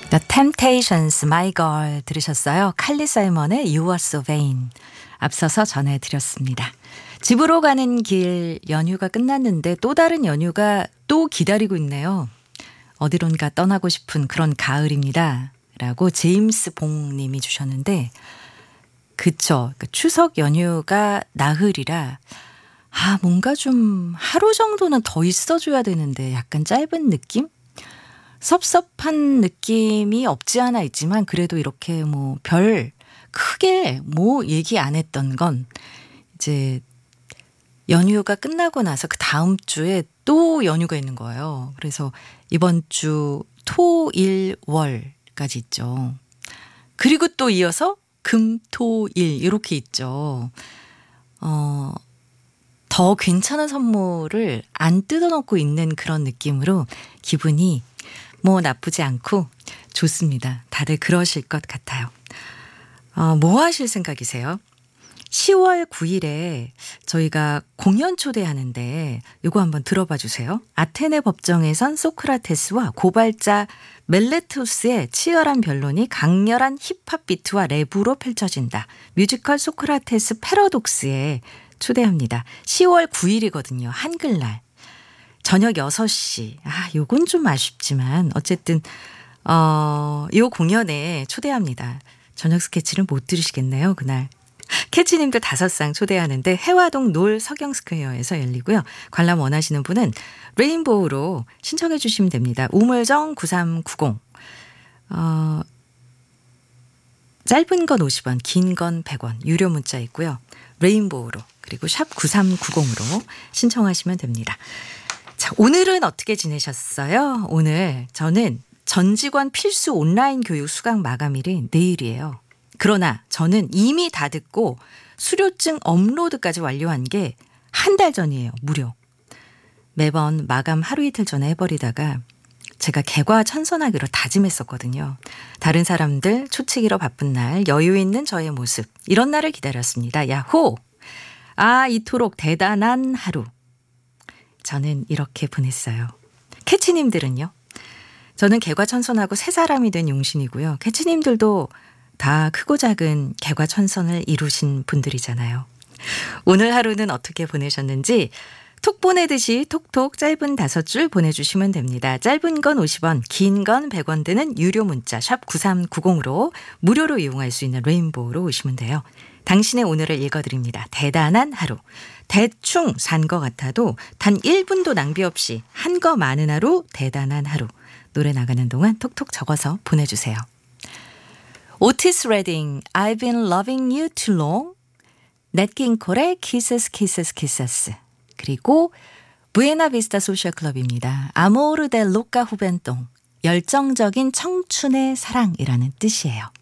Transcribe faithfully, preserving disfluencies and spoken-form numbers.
The Temptations, My Girl 들으셨어요? 칼리 사이먼의 You Are So Vain 앞서서 전해드렸습니다. 집으로 가는 길 연휴가 끝났는데 또 다른 연휴가 또 기다리고 있네요. 어디론가 떠나고 싶은 그런 가을입니다. 라고 제임스 봉님이 주셨는데 그쵸. 추석 연휴가 나흘이라 아 뭔가 좀 하루 정도는 더 있어줘야 되는데 약간 짧은 느낌? 섭섭한 느낌이 없지 않아 있지만 그래도 이렇게 뭐 별 크게 뭐 얘기 안 했던 건 이제 연휴가 끝나고 나서 그 다음 주에 또 연휴가 있는 거예요. 그래서 이번 주 토, 일, 월까지 있죠. 그리고 또 이어서 금, 토, 일 이렇게 있죠. 어, 더 괜찮은 선물을 안 뜯어놓고 있는 그런 느낌으로 기분이 뭐 나쁘지 않고 좋습니다. 다들 그러실 것 같아요. 어, 뭐 하실 생각이세요? 시월 구일에 저희가 공연 초대하는데 이거 한번 들어봐 주세요. 아테네 법정에선 소크라테스와 고발자 멜레투스의 치열한 변론이 강렬한 힙합 비트와 랩으로 펼쳐진다. 뮤지컬 소크라테스 패러독스에 초대합니다. 시월 구일이거든요. 한글날. 저녁 여섯 시. 아, 요건 좀 아쉽지만 어쨌든 어, 요 공연에 초대합니다. 저녁 스케치를 못 들으시겠네요, 그날. 캐치님들 다섯 상 초대하는데 해화동 놀 서경스퀘어에서 열리고요. 관람 원하시는 분은 레인보우로 신청해 주시면 됩니다. 우물정 구삼구공. 어, 짧은 건 오십 원, 긴 건 백 원, 유료 문자 있고요. 레인보우로 그리고 샵 구삼구공으로 신청하시면 됩니다. 자, 오늘은 어떻게 지내셨어요? 오늘 저는 전 직원 필수 온라인 교육 수강 마감일이 내일이에요. 그러나 저는 이미 다 듣고 수료증 업로드까지 완료한 게 한 달 전이에요. 무려. 매번 마감 하루 이틀 전에 해버리다가 제가 개과천선하기로 다짐했었거든요. 다른 사람들 초치기로 바쁜 날 여유 있는 저의 모습 이런 날을 기다렸습니다. 야호! 아 이토록 대단한 하루. 저는 이렇게 보냈어요. 캐치님들은요? 저는 개과천선하고 새 사람이 된 용신이고요. 캐치님들도 다 크고 작은 개과천선을 이루신 분들이잖아요. 오늘 하루는 어떻게 보내셨는지 톡 보내듯이 톡톡 짧은 다섯 줄 보내주시면 됩니다. 짧은 건 오십 원, 긴 건 백 원 드는 유료 문자 샵 구삼구공으로 무료로 이용할 수 있는 레인보우로 오시면 돼요. 당신의 오늘을 읽어드립니다. 대단한 하루. 대충 산 것 같아도 단 일 분도 낭비 없이 한 거 많은 하루, 대단한 하루. 노래 나가는 동안 톡톡 적어서 보내주세요. 오티스 레딩, I've been loving you too long. 넷킹콜의 Kisses, Kisses, Kisses. 그리고 부에나비스타 소셜클럽입니다. 아모르 델 로카 후벤똥. 열정적인 청춘의 사랑이라는 뜻이에요.